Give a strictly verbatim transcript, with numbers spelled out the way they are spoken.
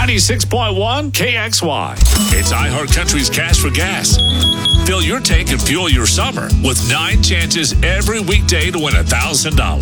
ninety-six point one K X Y. It's iHeartCountry's Cash for Gas. Fill your tank and fuel your summer with nine chances every weekday to win one thousand dollars.